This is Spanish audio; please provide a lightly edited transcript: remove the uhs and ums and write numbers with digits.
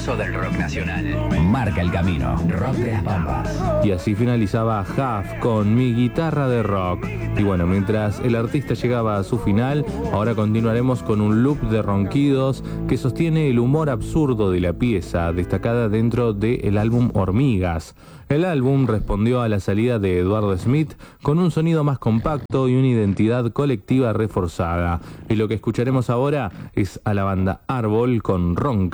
poderoso del rock nacional. Marca el camino. Rock de las Pampas. Y así finalizaba Huff con Mi guitarra de rock. Y bueno, mientras el artista llegaba a su final, ahora continuaremos con un loop de ronquidos que sostiene el humor absurdo de la pieza, destacada dentro del álbum Hormigas. El álbum respondió a la salida de Eduardo Smith con un sonido más compacto y una identidad colectiva reforzada. Y lo que escucharemos ahora es a la banda Árbol con Ronca.